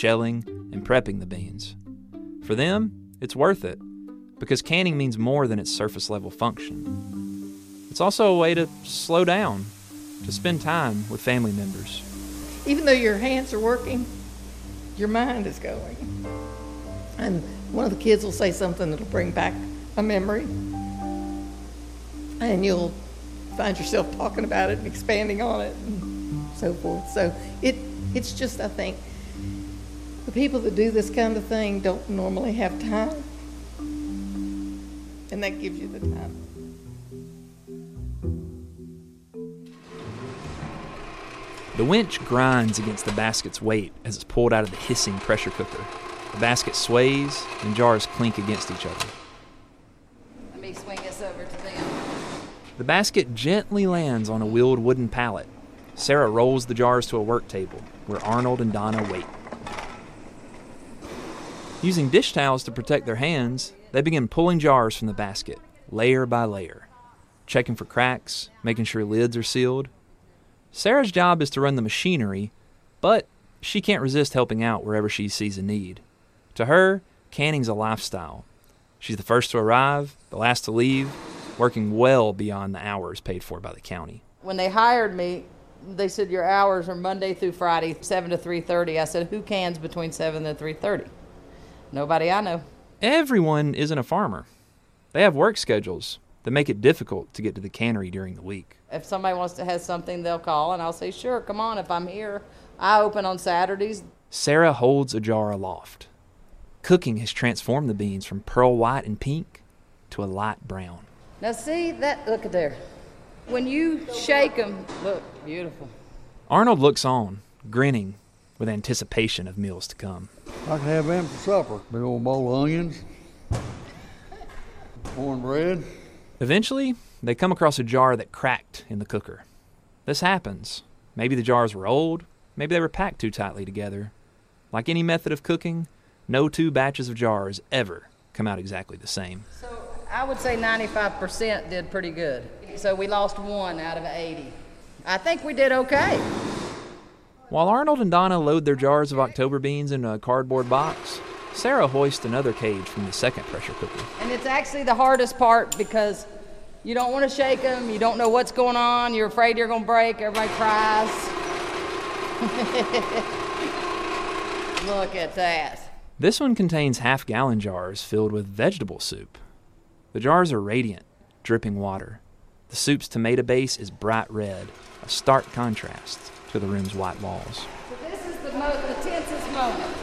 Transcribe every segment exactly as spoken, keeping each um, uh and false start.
shelling, and prepping the beans. For them, it's worth it, because canning means more than its surface-level function. It's also a way to slow down, to spend time with family members. Even though your hands are working, your mind is going. And one of the kids will say something that'll bring back a memory, and you'll find yourself talking about it and expanding on it and so forth. So it it's just, I think, the people that do this kind of thing don't normally have time, and that gives you the time. The winch grinds against the basket's weight as it's pulled out of the hissing pressure cooker. The basket sways and jars clink against each other. Let me swing this over to them. The basket gently lands on a wheeled wooden pallet. Sarah rolls the jars to a work table where Arnold and Donna wait. Using dish towels to protect their hands, they begin pulling jars from the basket, layer by layer, checking for cracks, making sure lids are sealed. Sarah's job is to run the machinery, but she can't resist helping out wherever she sees a need. To her, canning's a lifestyle. She's the first to arrive, the last to leave, working well beyond the hours paid for by the county. When they hired me, they said your hours are Monday through Friday, seven to three thirty. I said, who cans between seven and three thirty? Nobody I know. Everyone isn't a farmer. They have work schedules that make it difficult to get to the cannery during the week. If somebody wants to have something, they'll call, and I'll say, sure, come on, if I'm here. I open on Saturdays. Sarah holds a jar aloft. Cooking has transformed the beans from pearl white and pink to a light brown. Now see, that, look at there. When you shake them, look, beautiful. Arnold looks on, grinning with anticipation of meals to come. I can have them for supper. Big old bowl of onions, cornbread. Eventually, they come across a jar that cracked in the cooker. This happens. Maybe the jars were old, maybe they were packed too tightly together. Like any method of cooking, no two batches of jars ever come out exactly the same. So I would say ninety-five percent did pretty good. So we lost one out of eighty. I think we did okay. While Arnold and Donna load their jars of October beans into a cardboard box, Sarah hoists another cage from the second pressure cooker. And it's actually the hardest part because you don't want to shake them, you don't know what's going on, you're afraid you're going to break, everybody cries. Look at that. This one contains half-gallon jars filled with vegetable soup. The jars are radiant, dripping water. The soup's tomato base is bright red, a stark contrast to the room's white walls. So this is the, mo- the tensest moment.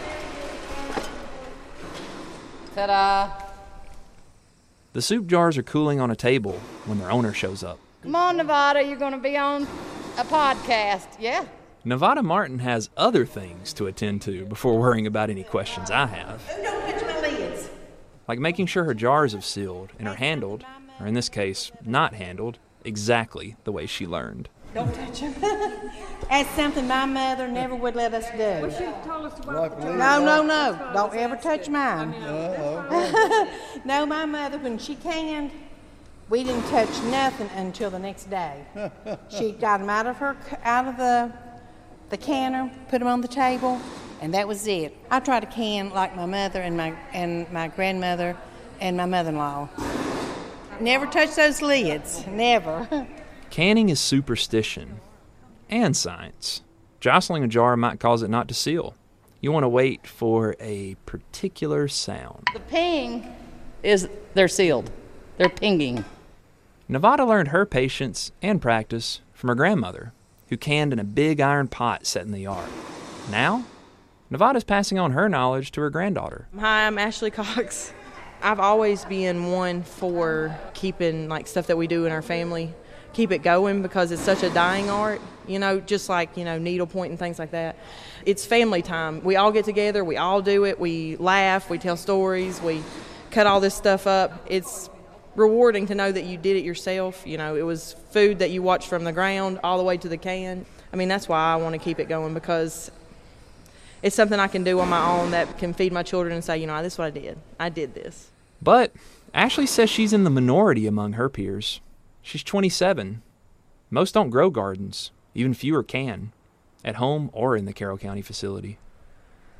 Ta-da. The soup jars are cooling on a table when their owner shows up. Come on, Nevada, you're going to be on a podcast, yeah? Nevada Martin has other things to attend to before worrying about any questions I have. Don't touch my lids. Like making sure her jars have sealed and are handled, or in this case, not handled, exactly the way she learned. Don't touch them. That's something my mother never would let us do. No, no, no. Don't ever touch mine. No, my mother, when she canned, we didn't touch nothing until the next day. She got them out of her, out of the, the canner, put them on the table, and that was it. I try to can like my mother and my and my grandmother and my mother-in-law. Never touch those lids. Never. Canning is superstition and science. Jostling a jar might cause it not to seal. You want to wait for a particular sound. The ping is they're sealed. They're pinging. Nevada learned her patience and practice from her grandmother, who canned in a big iron pot set in the yard. Now, Nevada's passing on her knowledge to her granddaughter. Hi, I'm Ashley Cox. I've always been one for keeping like stuff that we do in our family, keep it going because it's such a dying art, you know, just like, you know, needlepoint and things like that. It's family time. We all get together, we all do it, we laugh, we tell stories, we cut all this stuff up. It's rewarding to know that you did it yourself. You know, it was food that you watched from the ground all the way to the can. I mean, that's why I want to keep it going, because it's something I can do on my own that can feed my children and say, you know, this is what I did. I did this. But Ashley says she's in the minority among her peers. She's twenty-seven. Most don't grow gardens. Even fewer can, at home or in the Carroll County facility.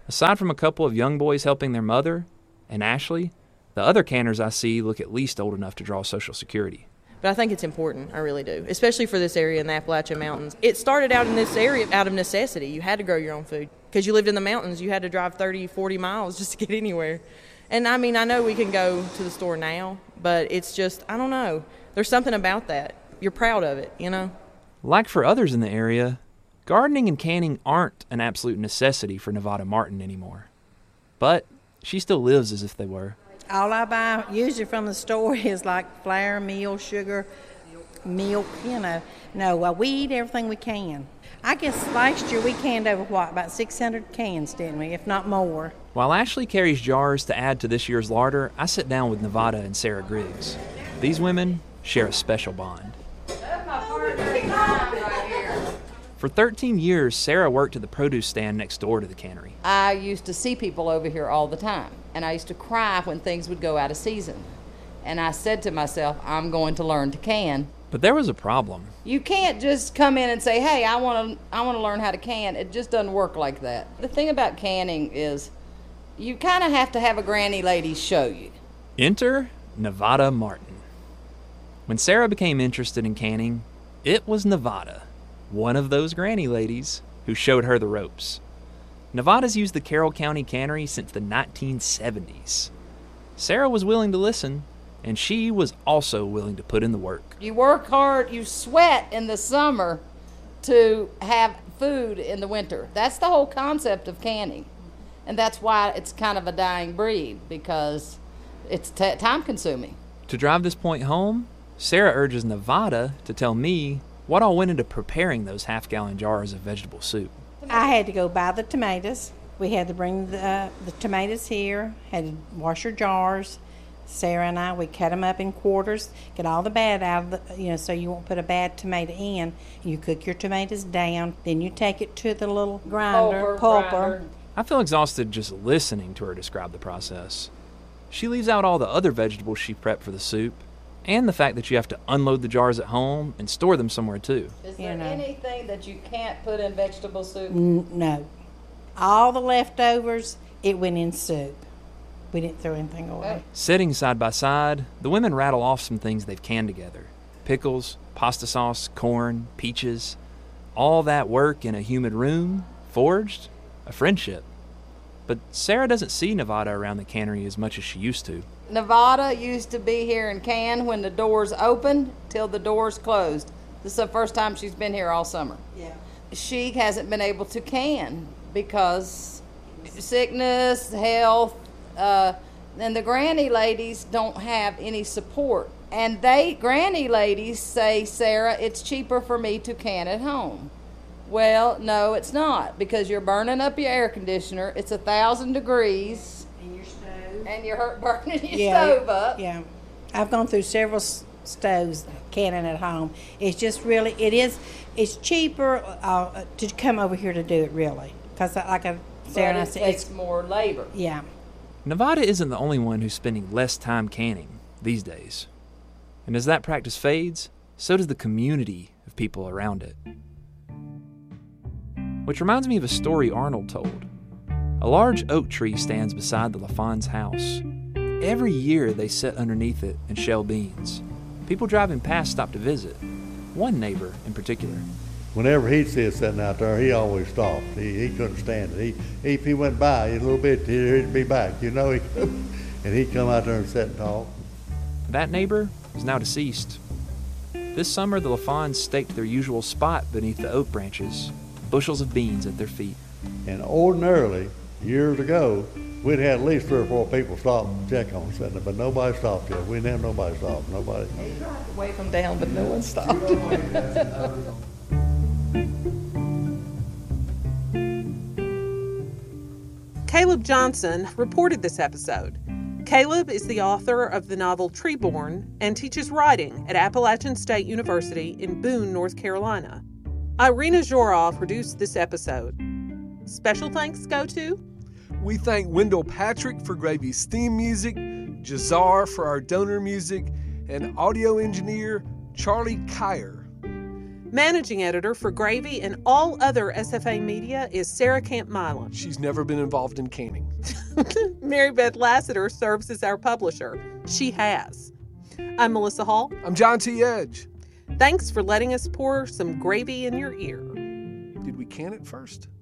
Aside from a couple of young boys helping their mother and Ashley, the other canners I see look at least old enough to draw Social Security. But I think it's important, I really do, especially for this area in the Appalachian Mountains. It started out in this area out of necessity. You had to grow your own food. Because you lived in the mountains, you had to drive thirty, forty miles just to get anywhere. And, I mean, I know we can go to the store now, but it's just, I don't know. There's something about that. You're proud of it, you know? Like for others in the area, gardening and canning aren't an absolute necessity for Nevada Martin anymore. But she still lives as if they were. All I buy usually from the store is like flour, meal, sugar, milk, you know. No, uh, we eat everything we can. I guess last year we canned over, what, about six hundred cans, didn't we, if not more. While Ashley carries jars to add to this year's larder, I sit down with Nevada and Sarah Griggs. These women share a special bond. For thirteen years, Sarah worked at the produce stand next door to the cannery. I used to see people over here all the time, and I used to cry when things would go out of season. And I said to myself, I'm going to learn to can. But there was a problem. You can't just come in and say, hey, I want to I want to learn how to can. It just doesn't work like that. The thing about canning is you kind of have to have a granny lady show you. Enter Nevada Martin. When Sarah became interested in canning, it was Nevada, one of those granny ladies, who showed her the ropes. Nevada's used the Carroll County Cannery since the nineteen seventies. Sarah was willing to listen, and she was also willing to put in the work. You work hard, you sweat in the summer to have food in the winter. That's the whole concept of canning. And that's why it's kind of a dying breed, because it's t- time consuming. To drive this point home, Sarah urges Nevada to tell me what all went into preparing those half-gallon jars of vegetable soup. I had to go buy the tomatoes. We had to bring the, uh, the tomatoes here, had to wash your jars. Sarah and I, we cut them up in quarters, get all the bad out of the, you know, so you won't put a bad tomato in. You cook your tomatoes down, then you take it to the little grinder, Pulper, pulper. grinder. I feel exhausted just listening to her describe the process. She leaves out all the other vegetables she prepped for the soup, and the fact that you have to unload the jars at home and store them somewhere too. Is You there know. anything that you can't put in vegetable soup? N- no. All the leftovers, it went in soup. We didn't throw anything away. Sitting side by side, the women rattle off some things they've canned together. Pickles, pasta sauce, corn, peaches. All that work in a humid room forged a friendship. But Sarah doesn't see Nevada around the cannery as much as she used to. Nevada used to be here and can when the doors opened till the doors closed. This is the first time she's been here all summer. Yeah. She hasn't been able to can because sickness, health, uh, and the granny ladies don't have any support. And they, granny ladies, say, Sarah, it's cheaper for me to can at home. Well, no, it's not, because you're burning up your air conditioner. It's a thousand degrees. And your stove. And you're hurt burning your Yeah, stove up. Yeah. I've gone through several s- stoves canning at home. It's just really, it is, it's cheaper uh, to come over here to do it, really. Because like I, Sarah But and I it said, takes it's, more labor. yeah. Nevada isn't the only one who's spending less time canning these days. And as that practice fades, so does the community of people around it. Which reminds me of a story Arnold told. A large oak tree stands beside the LaFawn's house. Every year they sit underneath it and shell beans. People driving past stop to visit. One neighbor in particular. Whenever he'd see us sitting out there, he always stopped. He, he couldn't stand it. He, if he went by a little bit, he'd be back, you know. He, and he'd come out there and sit and talk. That neighbor is now deceased. This summer, the LaFawns staked their usual spot beneath the oak branches, bushels of beans at their feet. And ordinarily, years ago, we'd had at least three or four people stop and check on us, but nobody stopped yet. We didn't have nobody stop. Nobody. Wave them down, but no one stopped. Caleb Johnson reported this episode. Caleb is the author of the novel Treeborn and teaches writing at Appalachian State University in Boone, North Carolina. Irina Zhorov produced this episode. Special thanks go to... We thank Wendell Patrick for Gravy's theme music, Jazar for our donor music, and audio engineer Charlie Kyer. Managing editor for Gravy and all other S F A media is Sarah Camp Milam. She's never been involved in canning. Mary Beth Lassiter serves as our publisher. She has. I'm Melissa Hall. I'm John T. Edge. Thanks for letting us pour some gravy in your ear. Did we can it first?